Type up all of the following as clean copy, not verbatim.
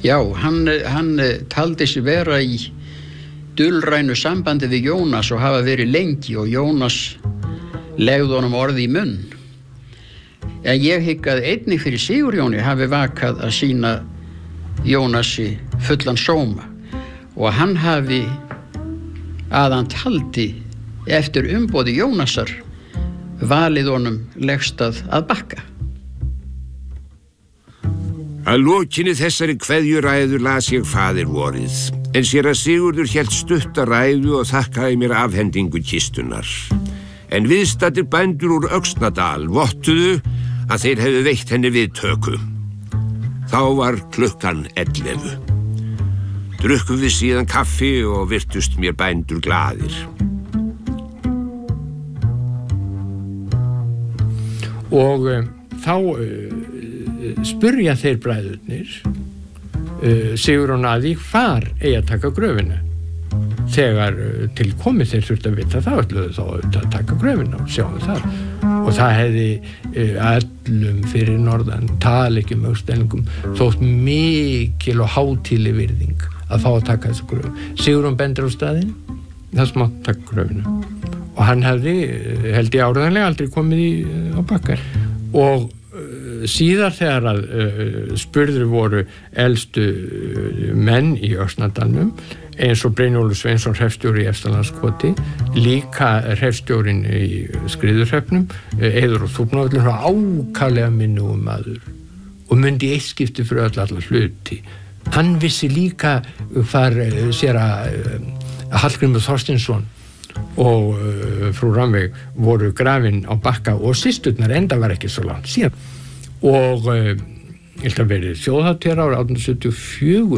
Já, hann taldi sig vera í dulrænu sambandi við Jónas og hafa verið lengi og Jónas legði honum orði í munn. En ég hygg að einnig fyrir Sigurjóni hafi vakað að sýna Jónasi fullan sóma og hann hafi að hann taldi eftir umboði Jónasar valið honum legstað að Bakka. Að lokinni þessari kveðjuræðu las ég faðir vorið, en séra Sigurður hélt stutta ræðu og þakkaði mér afhendingu kistunar. En viðstaddir bændur úr Öxnadal vottuðu að þeir hefðu veitt henni viðtöku. Þá var klukkan 11. Drukkum við síðan kaffi og virtust mér bændur glaðir. Og þá spurja þeir bræðurnir Sigurjón að því hvar eigi að taka gröfina. Þegar til komið þeir þurfti að vita það, ætluðu þá að taka gröfina og sjáum það. Og það hefði öllum fyrir norðan, tala ekki um Öxndelingum, þótt mikil og hátíðleg virðing að fá að taka þessu gröf. Sigurjón bendir á staðinn, það sem átt að taka gröfina. Og hann hefði, held ég áreiðanlega, aldrei komið á Bakkar. Og síðar þegar að spurður voru elstu menn í Öxnadalnum, eins og Brynjólfur Sveinsson hreppstjóri í Efstalandskoti, líka hreppstjórinn í Skriðuhreppnum, Eiður og Þúfnavöllur, ákaflega minnugum maður og mundi eitt skipti fyrir alla hluti. Hann vissi líka hvar séra Hallgrímur Þorsteinsson og frú Rannveig voru grafin á Bakka og systurnar enda var ekki svo langt síðan. Og ég held að verið þjóðhátíðar ára 1874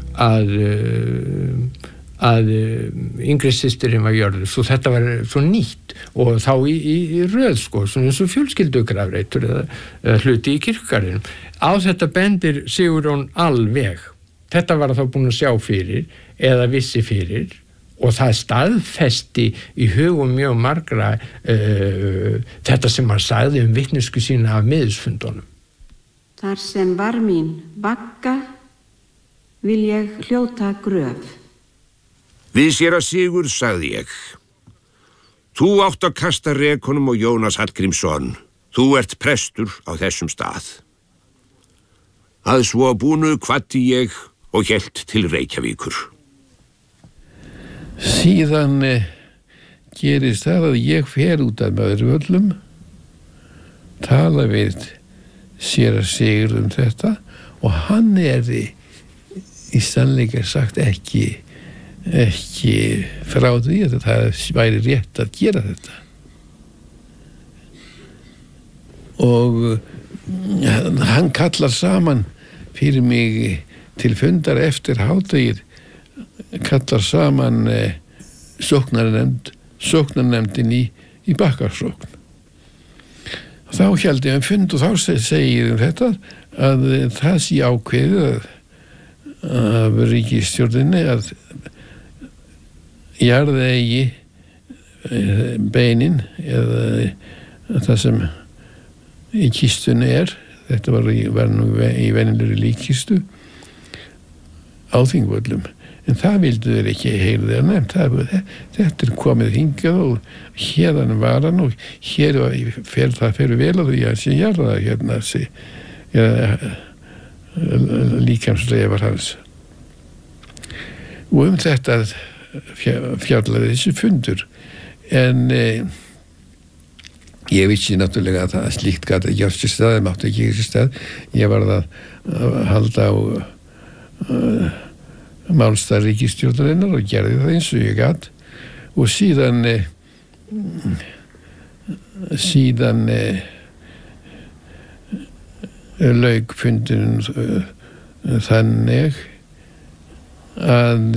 að yngri systirinn var jörðu, svo þetta var svo nýtt og þá í röð sko, svona eins og fjölskyldugrafreitur eða hluti í kirkjugarðinum. Á þetta bendir Sigurjón alveg. Þetta var þá búin að sjá fyrir eða vissi fyrir og það staðfesti í hugum mjög margra þetta sem hann sagði vitneskju sína af miðsfundunum. Þar sem var mín Bakka vil ég hljóta gröf. Við séra Sigurð sagði ég. Þú átt að kasta rekunum og Jónas Hallgrímsson. Þú ert prestur á þessum stað. Að svo búnu kvaddi ég og hélt til Reykjavíkur. Síðan gerist það að ég fer út af Möðruvöllum, tala við séra Sigurð þetta og hann í sannleika sagt ekki frá því að það væri rétt að gera þetta. Og hann kallar saman fyrir mig til fundar eftir hádegið, kallar saman sóknarnefndin í Bakkasókn. Þá held ég fund og þá segir þetta að það sé ákveðið af ríkisstjórninni að jarða eigi beinin eða það sem í kistunni þetta var nú í venjulegri líkkistu á Þingvöllum. En það vildu þeir ekki heyra þeir nefnt. Þetta komið hingað og hérðan var hann og hér það fer vel að því að sé jarða hérna líkamsleifar hans. Og þetta fjallaði þessi fundur. En ég vissi náttúrulega að það slíkt gat ekki á sér stað, það mátti ekki á sér stað. Ég varð að halda á málstað ríkisstjórnarinnar og gerði það eins og ég gat og síðan lauk fundinum þannig að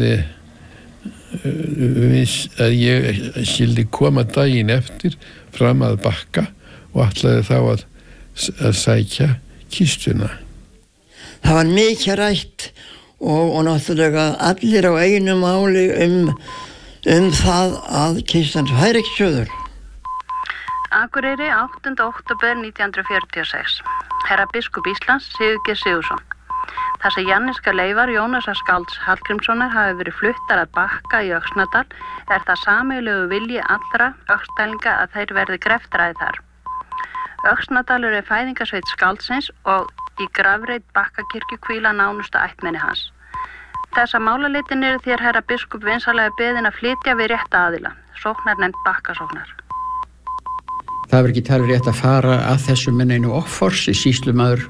ég skyldi koma daginn eftir fram að Bakka og ætlaði þá að sækja kistuna. Það var mikið rætt og náttúrulega allir á einu máli það að kistan færi ekki suður. Akureyri, 8. október 1946. Herra biskup Íslands, Sigurgeir Sigurðsson. Þar sem janneska leifar Jónasar skálds Hallgrímssonar hafi verið fluttar að Bakka í Öxnadal það sameiginlegu vilji allra öxdælinga að þeir verði greftræði þar. Öxnadalur fæðingasveit skáldsins og í grafreit Bakkakirkju hvíla nánustu ættmenni hans. Þessa málaleitin þér herra biskup vinsalega beðin að flytja við rétta aðila, sóknarnefnd Bakkasóknar. Það var ekki talið rétt að fara að þessu með neinu offorsi. Sýslumaður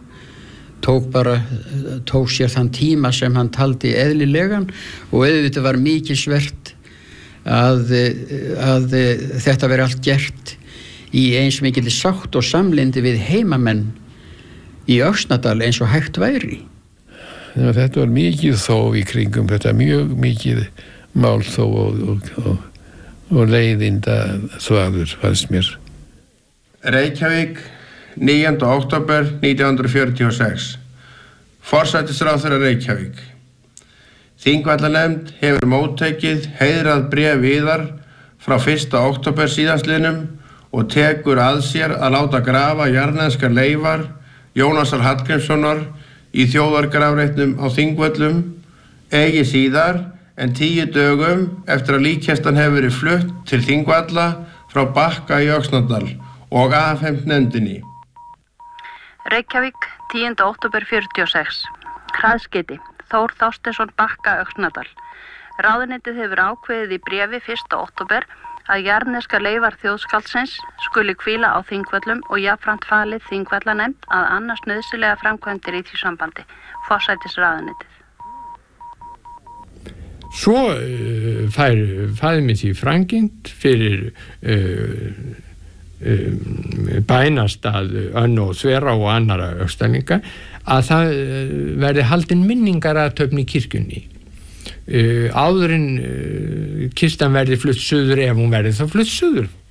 tók sér þann tíma sem hann taldi eðlilegan og auðvitað var mikilsvert að þetta veri allt gert í eins mikil sátt og samlyndi við heimamenn í Öxnadal eins og hægt væri. Þetta var mikið þó í kringum þetta, mjög mikið mál þó og leiðinda þvaður fannst mér. Reykjavík, 9. október 1946. Forsætisráðherra Reykjavík. Þingvallanefnd hefur móttekið heiðrað bréf Viðar frá 1. október síðastliðnum og tekur að sér að láta grafa jarðneskar leifar Jónasar Hallgrímssonar í þjóðargrafreitnum á Þingvöllum eigi síðar en 10 dögum eftir að líkkistan hefur verið flutt til Þingvalla frá Bakka í Öxnadal og afhent nefndinni. Reykjavík, 10. október 46. Hraðskeyti, Þór Þorsteinsson, Bakka, Öxnadal. Ráðuneytið hefur ákveðið í bréfi 1. október að jarðneska leifar þjóðskáldsins skuli hvíla á Þingvöllum og jafnframt falið Þingvallanefnd að annars nauðsynlega framkvæmdir í því sambandi, forsætisráðuneytið. Svo fær mér því frangind fyrir bænastað Önnu og Þverá og annara öxdælinga að það verði haldin minningarathöfn í kirkjunni. Áður en kistan verði flutt suður ef hún verði þá flutt suður